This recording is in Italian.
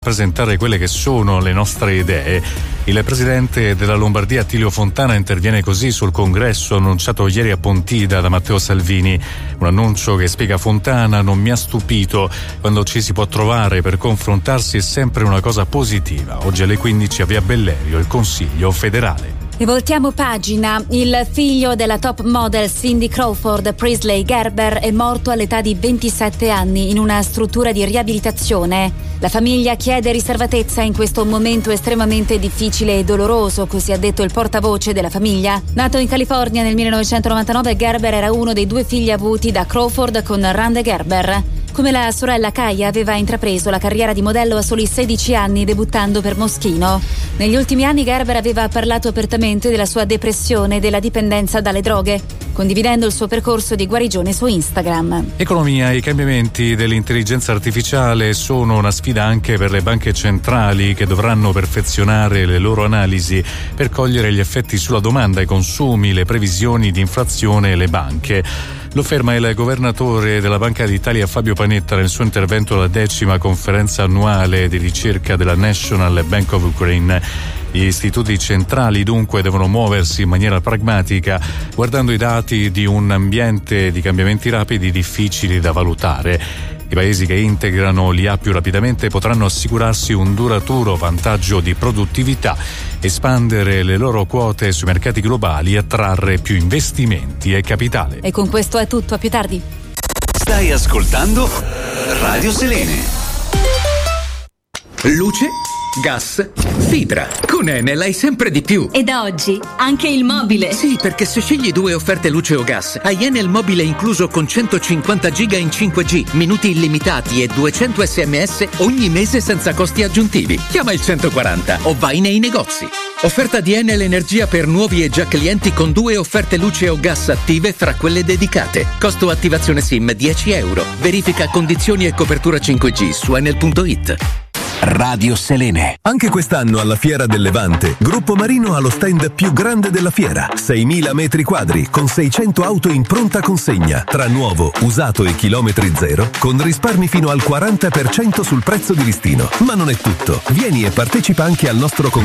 presentare quelle che sono le nostre idee. Il presidente della Lombardia Attilio Fontana interviene così sul congresso annunciato ieri a Pontida da Matteo Salvini. Un annuncio che, spiega Fontana, non mi ha stupito. Quando ci si può trovare per confrontarsi è sempre una cosa positiva. Oggi alle 15 a Via Bellerio il Consiglio federale. E voltiamo pagina. Il figlio della top model Cindy Crawford, Presley Gerber, è morto all'età di 27 anni in una struttura di riabilitazione. La famiglia chiede riservatezza in questo momento estremamente difficile e doloroso, così ha detto il portavoce della famiglia. Nato in California nel 1999, Gerber era uno dei due figli avuti da Crawford con Rande Gerber. Come la sorella Kaya, aveva intrapreso la carriera di modello a soli 16 anni, debuttando per Moschino. Negli ultimi anni Gerber aveva parlato apertamente della sua depressione e della dipendenza dalle droghe, condividendo il suo percorso di guarigione su Instagram. Economia. I cambiamenti dell'intelligenza artificiale sono una sfida anche per le banche centrali, che dovranno perfezionare le loro analisi per cogliere gli effetti sulla domanda, i consumi, le previsioni di inflazione e le banche. Lo ferma il governatore della Banca d'Italia Fabio Panetta nel suo intervento alla 10ª conferenza annuale di ricerca della National Bank of Ukraine. Gli istituti centrali dunque devono muoversi in maniera pragmatica, guardando i dati di un ambiente di cambiamenti rapidi difficili da valutare. I paesi che integrano l'IA più rapidamente potranno assicurarsi un duraturo vantaggio di produttività, espandere le loro quote sui mercati globali e attrarre più investimenti e capitale. E con questo è tutto, a più tardi. Stai ascoltando Radio Selene. Luce, gas, fibra. Con Enel hai sempre di più. E da oggi anche il mobile. Sì, perché se scegli 2 offerte luce o gas, hai Enel mobile incluso con 150 giga in 5G, minuti illimitati e 200 SMS ogni mese senza costi aggiuntivi. Chiama il 140 o vai nei negozi. Offerta di Enel Energia per nuovi e già clienti con 2 offerte luce o gas attive fra quelle dedicate. Costo attivazione SIM 10 euro. Verifica condizioni e copertura 5G su enel.it. Radio Selene. Anche quest'anno alla Fiera del Levante, Gruppo Marino ha lo stand più grande della fiera. 6.000 metri quadri con 600 auto in pronta consegna, tra nuovo, usato e chilometri zero, con risparmi fino al 40% sul prezzo di listino. Ma non è tutto. Vieni e partecipa anche al nostro